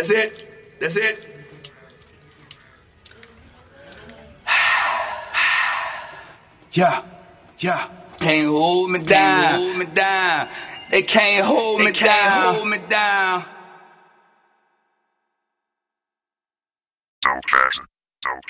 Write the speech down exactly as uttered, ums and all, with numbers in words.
That's it. That's it. Yeah, yeah. Can't hold me down. Can't hold me down. They can't hold me down. They can't hold me down. Don't pass it. Don't